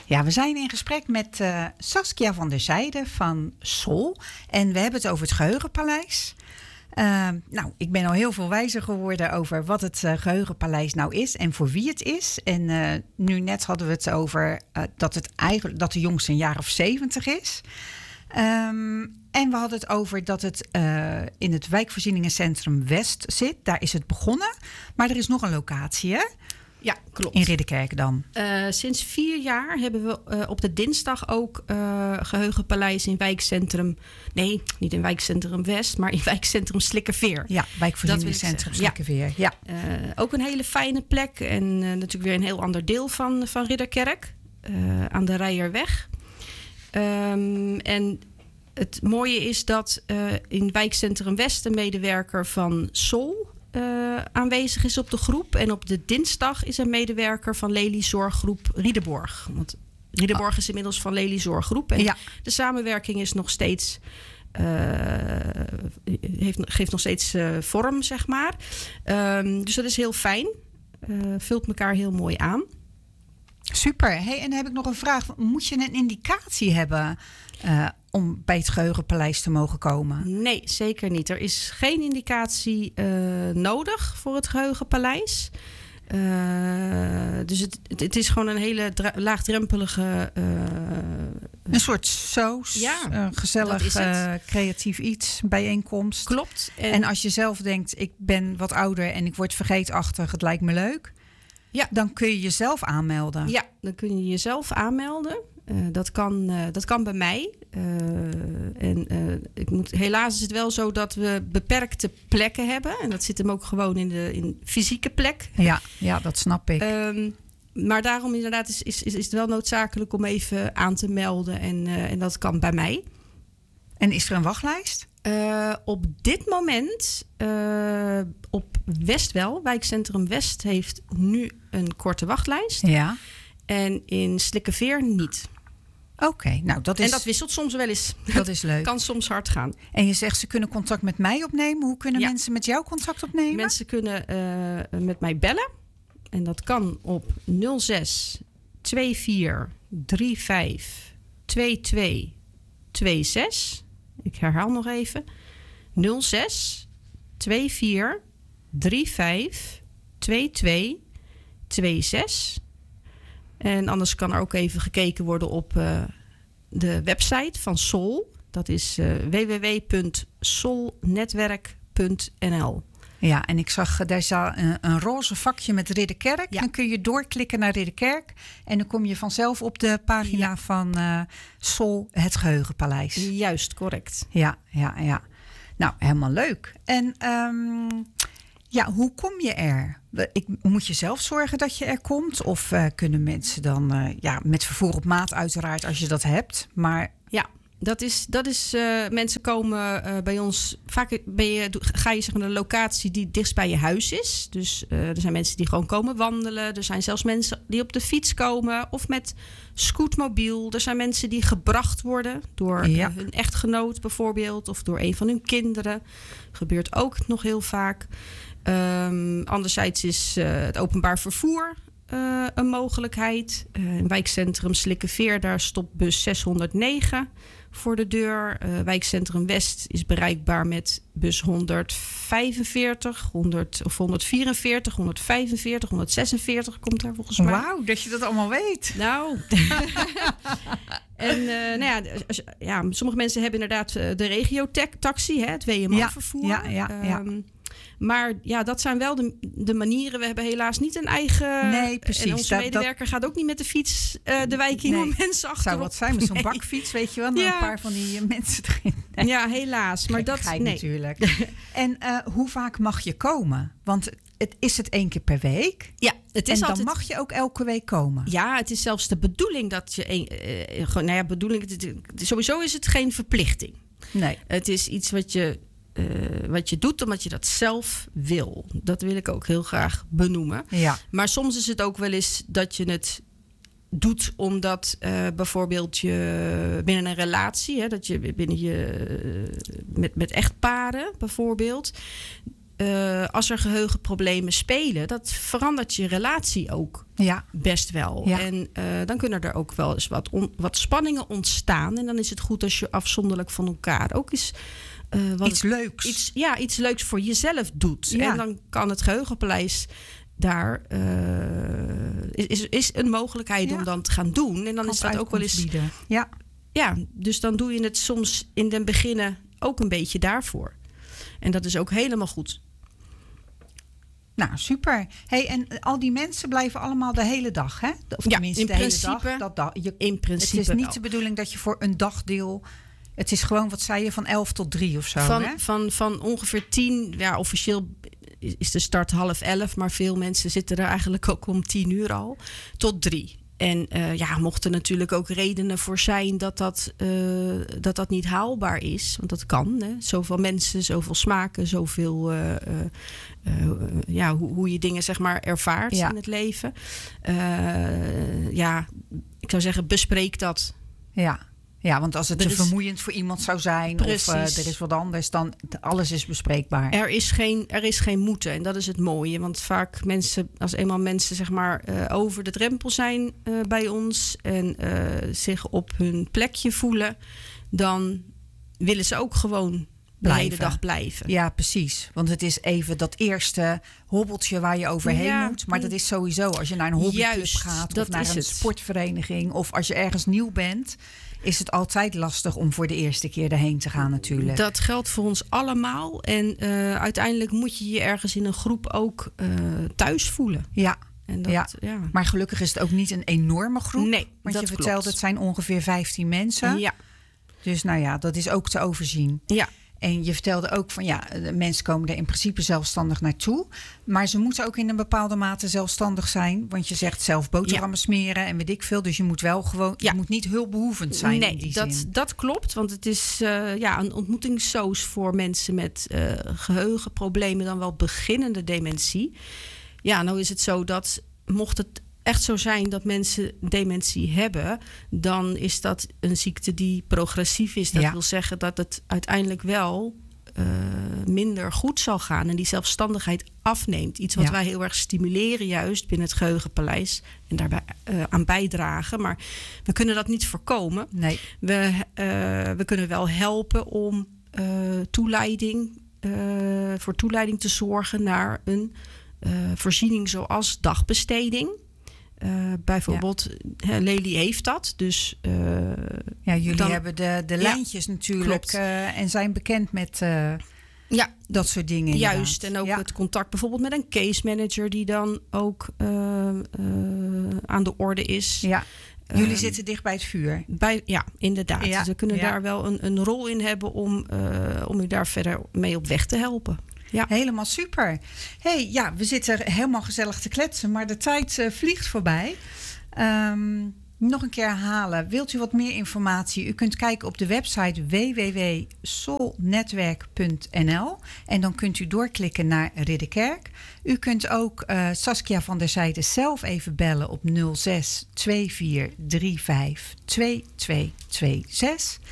Ja, we zijn in gesprek met Saskia van der Zijde van SOL. En we hebben het over het Geheugenpaleis. Ik ben al heel veel wijzer geworden over wat het Geheugenpaleis nou is en voor wie het is. En nu net hadden we het over dat de jongste een jaar of 70 is. En we hadden het over dat het in het wijkvoorzieningencentrum West zit. Daar is het begonnen. Maar er is nog een locatie, hè? Ja, klopt. In Ridderkerk dan? Sinds 4 jaar hebben we op de dinsdag ook Geheugenpaleis in wijkcentrum... Nee, niet in wijkcentrum West, maar in wijkcentrum Slikkerveer. Ja, wijkvoorzieningencentrum Slikkerveer. Ja. Ook een hele fijne plek en natuurlijk weer een heel ander deel van Ridderkerk. Aan de Rijerweg. En het mooie is dat in wijkcentrum West een medewerker van SOL... aanwezig is op de groep. En op de dinsdag is een medewerker van Lelie Zorggroep Riedeborg. Want Riedeborg is inmiddels van Lelie Zorggroep. En de samenwerking is nog steeds... geeft nog steeds vorm, zeg maar. Dus dat is heel fijn. Vult elkaar heel mooi aan. Super. Hey, en dan heb ik nog een vraag. Moet je een indicatie hebben... om bij het Geheugenpaleis te mogen komen? Nee, zeker niet. Er is geen indicatie nodig voor het Geheugenpaleis. Dus het is gewoon een hele laagdrempelige... een soort soos, gezellig, creatief iets, bijeenkomst. Klopt. En als je zelf denkt, ik ben wat ouder en ik word vergeetachtig, het lijkt me leuk... Ja. Dan kun je jezelf aanmelden. Ja, dan kun je jezelf aanmelden. Dat kan bij mij. Helaas is het wel zo dat we beperkte plekken hebben. En dat zit hem ook gewoon in fysieke plek. Ja, dat snap ik. Maar daarom inderdaad is het wel noodzakelijk om even aan te melden. En dat kan bij mij. En is er een wachtlijst? Op dit moment op West wel. Wijkcentrum West heeft nu een korte wachtlijst. Ja. En in Slikkerveer niet. Oké, nou dat is... En dat wisselt soms wel eens. Dat is leuk. Kan soms hard gaan. En je zegt ze kunnen contact met mij opnemen. Hoe kunnen mensen met jou contact opnemen? Mensen kunnen met mij bellen. En dat kan op 06 24 35 22 26. Ik herhaal nog even. 06 24 35 22 26. En anders kan er ook even gekeken worden op de website van SOL. Dat is www.solnetwerk.nl. Ja, en ik zag daar is een roze vakje met Ridderkerk. Ja. Dan kun je doorklikken naar Ridderkerk. En dan kom je vanzelf op de pagina van SOL, het Geheugenpaleis. Juist, correct. Ja. Nou, helemaal leuk. En hoe kom je er? Moet je zelf zorgen dat je er komt? Of kunnen mensen dan met vervoer op maat uiteraard als je dat hebt? Maar dat is mensen komen bij ons. Vaak ga je naar een locatie die dichtst bij je huis is. Dus er zijn mensen die gewoon komen wandelen. Er zijn zelfs mensen die op de fiets komen of met scootmobiel. Er zijn mensen die gebracht worden door hun echtgenoot bijvoorbeeld, of door een van hun kinderen. Gebeurt ook nog heel vaak. Anderzijds is het openbaar vervoer een mogelijkheid. In wijkcentrum Slikkerveer, daar stopt bus 609 voor de deur. Wijkcentrum West is bereikbaar met bus 145, 144, 145, 146 komt daar volgens mij. Wauw, dat je dat allemaal weet. Nou. En sommige mensen hebben inderdaad de regio-taxi, het WMO-vervoer. Ja. Maar dat zijn wel de manieren. We hebben helaas niet een eigen... Nee, precies. En onze medewerker gaat ook niet met de fiets de wijk in om mensen achterop. Zou wat zijn met zo'n bakfiets, weet je wel? Een paar van die mensen erin. Nee. Ja, helaas. Maar dat natuurlijk. En hoe vaak mag je komen? Want is het 1 keer per week? Ja, het is en altijd... dan mag je ook elke week komen? Ja, het is zelfs de bedoeling dat je... sowieso is het geen verplichting. Nee. Het is iets wat je doet omdat je dat zelf wil. Dat wil ik ook heel graag benoemen. Ja. Maar soms is het ook wel eens dat je het doet omdat bijvoorbeeld je binnen een relatie... dat je binnen je met echtparen bijvoorbeeld... als er geheugenproblemen spelen, dat verandert je relatie ook best wel. Ja. En dan kunnen er ook wel eens wat spanningen ontstaan. En dan is het goed als je afzonderlijk van elkaar ook eens iets leuks. Iets leuks voor jezelf doet. Ja. En dan kan het geheugenpaleis daar is een mogelijkheid om dan te gaan doen. En dan kan is dat ook wel eens. Ja, dus dan doe je het soms in den beginnen ook een beetje daarvoor. En dat is ook helemaal goed. Nou, super. Hey, en al die mensen blijven allemaal de hele dag, hè? Of tenminste, in de principe, hele dag. In principe het is niet wel. de bedoeling dat je voor een dagdeel... Het is gewoon, wat zei je, van 11 tot 3 of zo, hè? Van ongeveer 10, officieel is de start 10:30... maar veel mensen zitten er eigenlijk ook om 10:00 al, tot 3. En mochten natuurlijk ook redenen voor zijn dat niet haalbaar is. Want dat kan. Hè? Zoveel mensen, zoveel smaken, zoveel hoe je dingen zeg maar ervaart in het leven. Ik zou zeggen, bespreek dat. Ja, want als het te vermoeiend voor iemand zou zijn... of er is wat anders, dan alles is bespreekbaar. Er is geen moeten en dat is het mooie. Want vaak als eenmaal mensen zeg maar over de drempel zijn bij ons... en zich op hun plekje voelen... dan willen ze ook gewoon de hele dag blijven. Ja, precies. Want het is even dat eerste hobbeltje waar je overheen moet. Maar dat is sowieso als je naar een hobbyclub gaat... of naar een sportvereniging... of als je ergens nieuw bent... is het altijd lastig om voor de eerste keer erheen te gaan natuurlijk. Dat geldt voor ons allemaal. En uiteindelijk moet je je ergens in een groep ook thuis voelen. Ja. Maar gelukkig is het ook niet een enorme groep. Nee, want je vertelt, het zijn ongeveer 15 mensen. Ja. Dus dat is ook te overzien. Ja. En je vertelde ook van de mensen komen er in principe zelfstandig naartoe. Maar ze moeten ook in een bepaalde mate zelfstandig zijn. Want je zegt zelf boterhammen smeren en weet ik veel. Dus je moet wel gewoon, je moet niet hulpbehoevend zijn in die zin. Dat klopt. Want het is een ontmoetingssoos voor mensen met geheugenproblemen, dan wel beginnende dementie. Ja, nou is het zo dat mocht het echt zo zijn dat mensen dementie hebben, dan is dat een ziekte die progressief is. Dat wil zeggen dat het uiteindelijk wel minder goed zal gaan en die zelfstandigheid afneemt. Iets wat wij heel erg stimuleren juist binnen het geheugenpaleis en daarbij aan bijdragen. Maar we kunnen dat niet voorkomen. Nee. We kunnen wel helpen om voor toeleiding te zorgen naar een voorziening zoals dagbesteding. Bijvoorbeeld, Lely heeft dat. Dus, jullie hebben de lijntjes natuurlijk en zijn bekend met dat soort dingen. Juist, en ook het contact bijvoorbeeld met een case manager die dan ook aan de orde is. Ja. Jullie zitten dicht bij het vuur. Inderdaad. Ja, dus we kunnen daar wel een rol in hebben om u daar verder mee op weg te helpen. Ja. Helemaal super. We zitten helemaal gezellig te kletsen, maar de tijd vliegt voorbij. Nog een keer herhalen. Wilt u wat meer informatie? U kunt kijken op de website www.solnetwerk.nl en dan kunt u doorklikken naar Ridderkerk. U kunt ook Saskia van der Zijde zelf even bellen op 06 24 35 2226.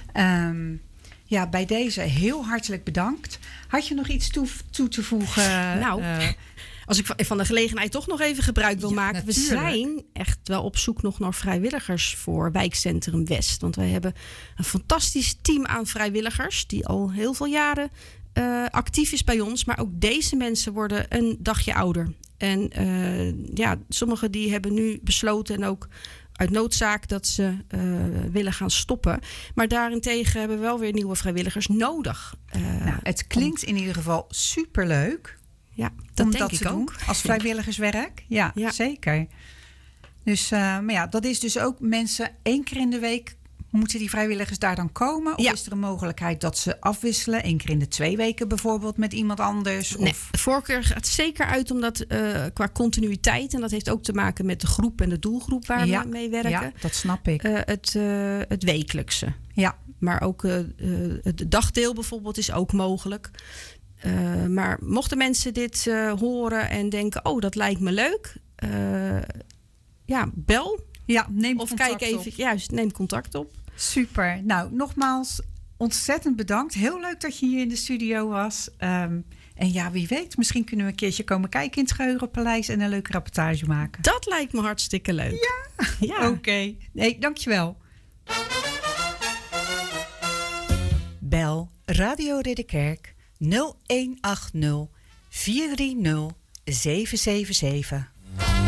Bij deze heel hartelijk bedankt. Had je nog iets toe te voegen? Als ik van de gelegenheid toch nog even gebruik wil maken. Natuurlijk. We zijn echt wel op zoek nog naar vrijwilligers voor Wijkcentrum West. Want wij hebben een fantastisch team aan vrijwilligers die al heel veel jaren actief is bij ons. Maar ook deze mensen worden een dagje ouder. En sommigen die hebben nu besloten en ook uit noodzaak dat ze willen gaan stoppen. Maar daarentegen hebben we wel weer nieuwe vrijwilligers nodig. Het klinkt in ieder geval superleuk. Ja, dat denk ik ook. Doen, als vrijwilligerswerk. Ja, zeker. Dus, dat is dus ook mensen 1 keer in de week. Moeten die vrijwilligers daar dan komen? Of is er een mogelijkheid dat ze afwisselen? 1 keer in de 2 weken bijvoorbeeld met iemand anders? Nee, de voorkeur gaat zeker uit omdat qua continuïteit, en dat heeft ook te maken met de groep en de doelgroep waar we mee werken. Ja, dat snap ik. Het wekelijkse. Ja. Maar ook het dagdeel bijvoorbeeld is ook mogelijk. Maar mochten mensen dit horen en denken, dat lijkt me leuk. Bel. Ja, neem of contact kijk even, op. neem contact op. Super. Nou, nogmaals, ontzettend bedankt. Heel leuk dat je hier in de studio was. En ja, wie weet, misschien kunnen we een keertje komen kijken in het Geheugenpaleis en een leuke rapportage maken. Dat lijkt me hartstikke leuk. Ja. Oké. Nee, dankjewel. Bel Radio Ridderkerk 0180 430 777.